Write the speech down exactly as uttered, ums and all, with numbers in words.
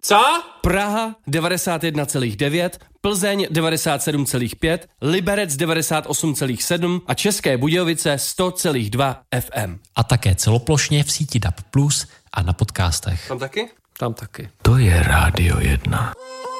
Co? Praha devadesát jedna celá devět, Plzeň devadesát sedm celá pět, Liberec devadesát osm celá sedm a České Budějovice sto celá dva F M. A také celoplošně v síti D A B plus a na podcastech. Tam taky? Tam taky. To je Rádio jedna.